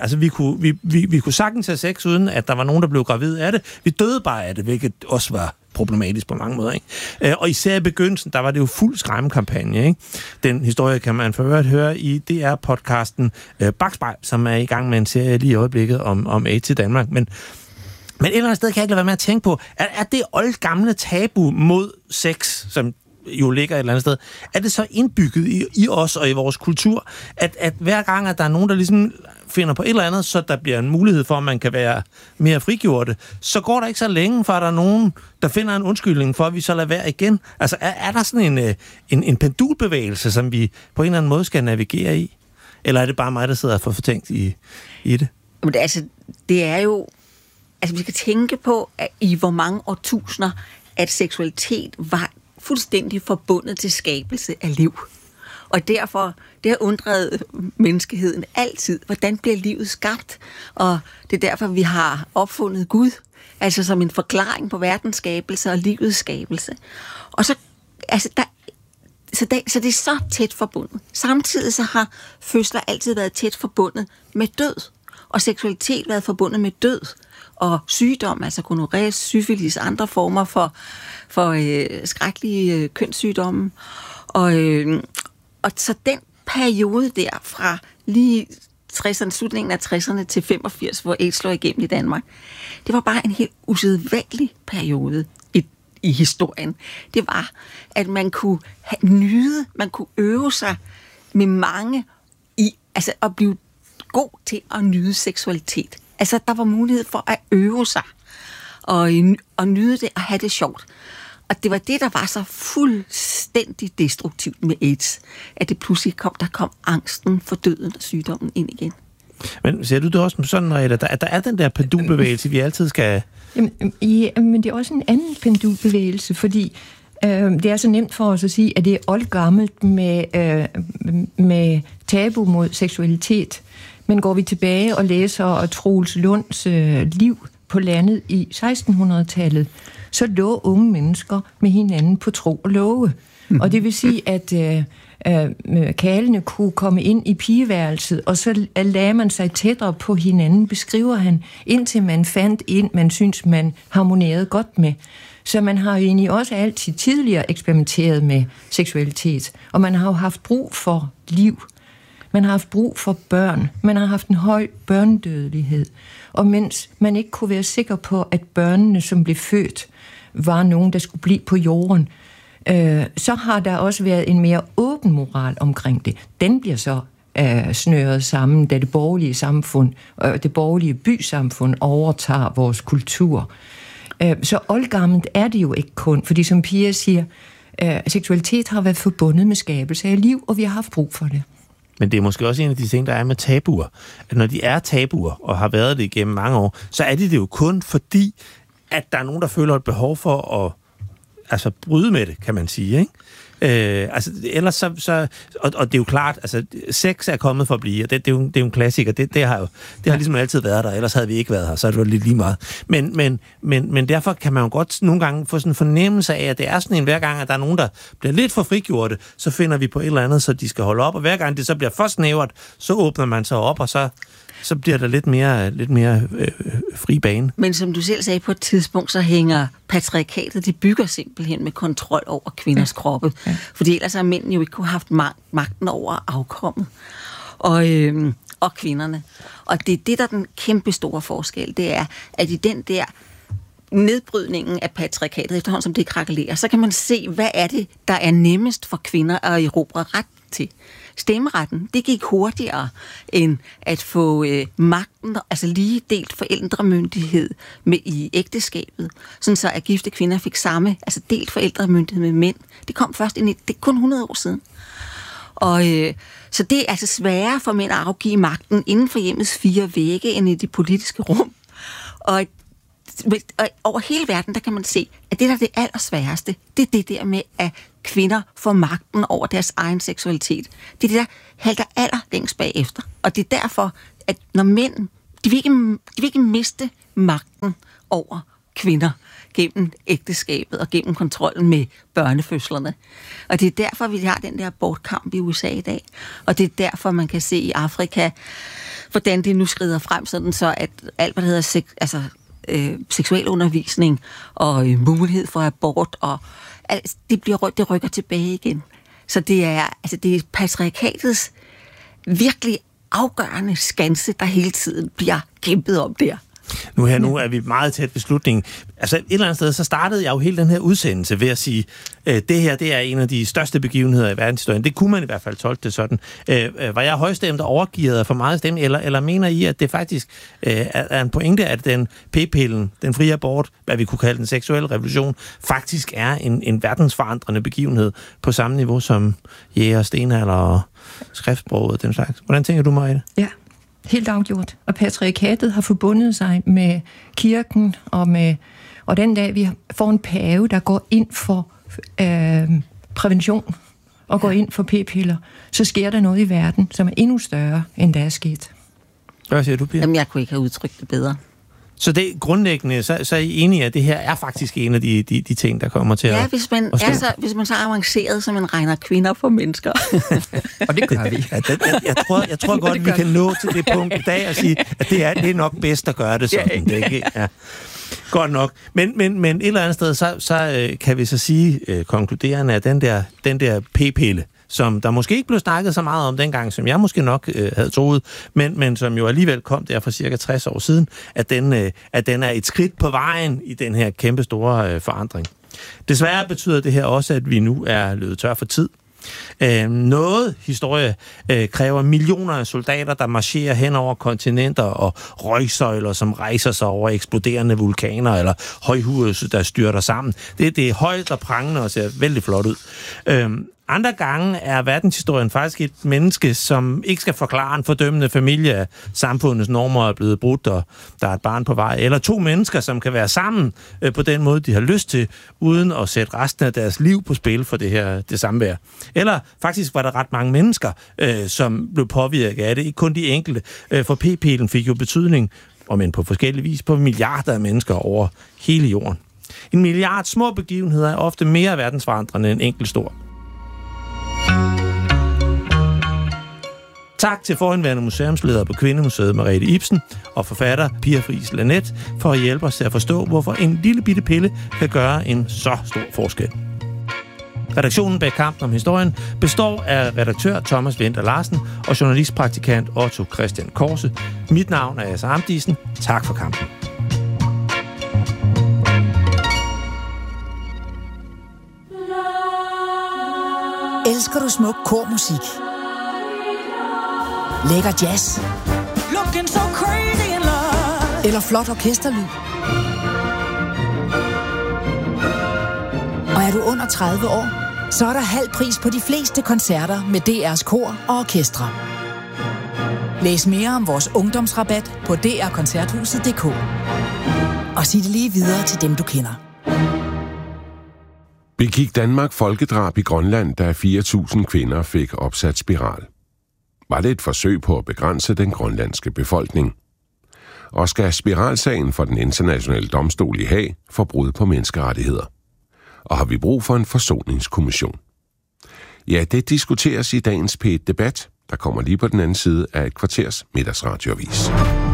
vi kunne sagtens have sex, uden at der var nogen, der blev gravid af det. Vi døde bare af det, hvilket også var problematisk på mange måder. Ikke? Og især i begyndelsen, der var det jo fuld skræmmekampagne. Ikke? Den historie kan man for øvrigt høre i DR-podcasten Bakspejl, som er i gang med en serie lige i øjeblikket om AIDS i Danmark. Men et eller andet sted kan jeg ikke lade være med at tænke på, er det oldgamle tabu mod sex, som jo ligger et eller andet sted, er det så indbygget i os og i vores kultur, at hver gang, at der er nogen, der ligesom finder på et eller andet, så der bliver en mulighed for, at man kan være mere frigjorte, så går der ikke så længe, for at der er nogen, der finder en undskyldning for, at vi så lader være igen. Altså, er der sådan en pendulbevægelse, som vi på en eller anden måde skal navigere i? Eller er det bare mig, der sidder for fortænkt i det? Men det er jo... Altså, vi skal tænke på, at i hvor mange årtusinder, at seksualitet var fuldstændig forbundet til skabelse af liv. Og derfor, det har undret menneskeheden altid, hvordan bliver livet skabt? Og det er derfor, vi har opfundet Gud, altså som en forklaring på verdens skabelse og livets skabelse. Og så, altså, så det er så tæt forbundet. Samtidig så har fødsler altid været tæt forbundet med død, og seksualitet været forbundet med død og sygdom, altså gonorrhea, syfilis, andre former for skrækkelige kønssygdomme. Og så den periode der fra lige 60'erne, slutningen af 60'erne til 85, hvor AIDS slår igennem i Danmark, det var bare en helt usædvanlig periode i historien. Det var, at man kunne nyde, man kunne øve sig med mange i, altså at blive god til at nyde seksualitet. Altså, der var mulighed for at øve sig og nyde det og have det sjovt. Og det var det, der var så fuldstændig destruktivt med AIDS, at det pludselig kom angsten for døden og sygdommen ind igen. Men ser du det også sådan, at der er den der pendulbevægelse, vi altid skal... Men det er også en anden pendulbevægelse, fordi det er så nemt for os at sige, at det er oldgammelt med tabu mod seksualitet. Men går vi tilbage og læser Troels Lunds liv på landet i 1600-tallet, så lå unge mennesker med hinanden på tro og love. Og det vil sige, at karlene kunne komme ind i pigeværelset, og så lagde man sig tættere på hinanden, beskriver han, indtil man fandt en, man synes, man harmonerede godt med. Så man har jo egentlig også altid tidligere eksperimenteret med seksualitet, og man har jo haft brug for liv. Man har haft brug for børn. Man har haft en høj børnedødelighed. Og mens man ikke kunne være sikker på, at børnene, som blev født, var nogen, der skulle blive på jorden, så har der også været en mere åben moral omkring det. Den bliver så snøret sammen, da det borgerlige samfund, det borgerlige bysamfund overtager vores kultur. Så oldgammelt er det jo ikke kun, fordi som Pia siger, seksualitet har været forbundet med skabelse af liv, og vi har haft brug for det. Men det er måske også en af de ting, der er med tabuer. At når de er tabuer, og har været det igennem mange år, så er det jo kun fordi, at der er nogen, der føler et behov for at bryde med det, kan man sige, ikke? Ellers så og det er jo klart, altså sex er kommet for at blive, og det er jo en klassiker. Det har ligesom altid været der, ellers havde vi ikke været her, så er det jo lidt lige meget. Men derfor kan man jo godt nogle gange få sådan en fornemmelse af, at det er sådan en, hver gang, at der er nogen, der bliver lidt for frigjorte, så finder vi på et eller andet, så de skal holde op, og hver gang det så bliver for snævert, så åbner man sig op, og så bliver der lidt mere fri bane. Men som du selv sagde, på et tidspunkt, så hænger patriarkatet, de bygger simpelthen med kontrol over kvinders kroppe. Ja. Fordi ellers har mændene jo ikke kunne have haft magten over afkommet og kvinderne. Og det er det, der er den kæmpe store forskel. Det er, at i den der nedbrydningen af patriarkatet, efterhånden som det krakelerer, så kan man se, hvad er det, der er nemmest for kvinder at erobre ret til. Stemmeretten, det gik hurtigere end at få magten, altså lige delt forældremyndighed med i ægteskabet, sådan så at gifte kvinder fik samme, altså delt forældremyndighed med mænd. Det kom først det er kun 100 år siden. Og så det er altså sværere for mænd at afgive magten inden for hjemmets 4 vægge end i det politiske rum. Og over hele verden, der kan man se, at det, der er det allersværeste, det er det der med, at kvinder får magten over deres egen seksualitet. Det er det, der halter allerlængst bagefter. Og det er derfor, at når mænd, de vil ikke miste magten over kvinder gennem ægteskabet og gennem kontrollen med børnefødslerne. Og det er derfor, vi har den der abortkamp i USA i dag. Og det er derfor, man kan se i Afrika, hvordan det nu skrider frem, sådan så at alt, hvad der hedder seksuel undervisning og mulighed for abort, og altså, det rykker tilbage igen. Så det er patriarkatets virkelig afgørende skanse, der hele tiden bliver kæmpet om der. Nu er vi meget tæt ved slutningen. Altså et eller andet sted, så startede jeg jo hele den her udsendelse ved at sige, det her, det er en af de største begivenheder i verdenshistorien. Det kunne man i hvert fald tolke det sådan. Var jeg højstemt og overgivet for meget stemme, eller mener I, at det faktisk er en pointe, at den p-pillen, den frie abort, hvad vi kunne kalde den seksuelle revolution, faktisk er en verdensforandrende begivenhed på samme niveau som jæger, stenalder og skriftsproget, den slags. Hvordan tænker du, Mariette? Ja. Helt afgjort. Og patriarkatet har forbundet sig med kirken og den dag, vi får en pave, der går ind for prævention og går ind for p-piller, så sker der noget i verden, som er endnu større, end der er sket. Hvad siger du, Pia? Jamen, jeg kunne ikke have udtrykt det bedre. Så det grundlæggende, så er I enige, at det her er faktisk en af de ting, der kommer til at hvis man så er avanceret, så man regner kvinder for mennesker. Og det gør vi. Ja, jeg tror godt, vi kan nå til det punkt i dag og sige, at det er nok bedst at gøre det sådan. Det, ikke? Ja. Godt nok. Men et eller andet sted, så kan vi så sige, konkluderende, at den der p-pille, som der måske ikke blev snakket så meget om dengang, som jeg måske nok havde troet, men som jo alligevel kom der for cirka 60 år siden, at den er et skridt på vejen i den her kæmpe store forandring. Desværre betyder det her også, at vi nu er løbet tør for tid. Noget historie kræver millioner af soldater, der marcherer hen over kontinenter, og røgsøjler, som rejser sig over eksploderende vulkaner, eller højhuse, der styrter sammen. Det er højt og prangende og ser vældig flot ud. Andre gange er verdenshistorien faktisk et menneske, som ikke skal forklare en fordømmende familie, at samfundets normer er blevet brudt, og der er et barn på vej. Eller 2 mennesker, som kan være sammen på den måde, de har lyst til, uden at sætte resten af deres liv på spil for det samvær. Eller faktisk var der ret mange mennesker, som blev påvirket af det. Ikke kun de enkelte, for p-pillen fik jo betydning, om end på forskellige vis, på milliarder af mennesker over hele jorden. 1 milliard små begivenheder er ofte mere verdensforandrende end enkelt stor. Tak til forhenværende museumsleder på Kvindemuseet Merete Ibsen og forfatter Pia Fris Lanet for at hjælpe os til at forstå, hvorfor en lille bitte pille kan gøre en så stor forskel. Redaktionen bag Kampen om historien består af redaktør Thomas Winther Larsen og journalistpraktikant Otto Christian Korse. Mit navn er Asser Amdisen. Tak for kampen. Elsker du smuk kormusik? Lækker jazz? So crazy in love. Eller flot orkesterlyd? Og er du under 30 år, så er der halv pris på de fleste koncerter med DR's kor og orkestre. Læs mere om vores ungdomsrabat på drkoncerthuset.dk. Og sig det lige videre til dem, du kender. Begik Danmark folkedrab i Grønland, da 4.000 kvinder fik opsat spiral? Var det et forsøg på at begrænse den grønlandske befolkning? Og skal spiralsagen for den internationale domstol i Haag for brud på menneskerettigheder? Og har vi brug for en forsoningskommission? Ja, det diskuteres i dagens P1-debat, der kommer lige på den anden side af et kvarters middagsradioavis.